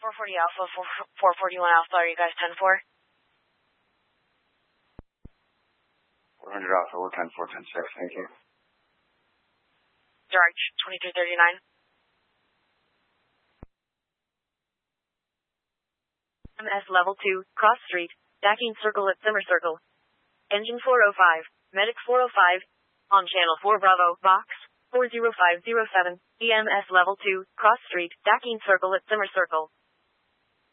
440 Alpha, 441 Alpha, are you guys 10-4? 400 Alpha, we're 10-4, 10-6, thank you. George, 2339. MS level 2, cross street, stacking circle at Zimmer Circle. Engine 405, Medic 405, on channel 4 Bravo, box 40507, EMS level 2, cross street, stacking circle at Zimmer Circle.